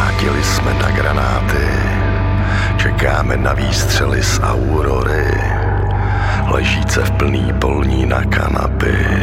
Navrátili jsme na granáty, čekáme na výstřely z Aurory, ležíce v plný polní na kanapy.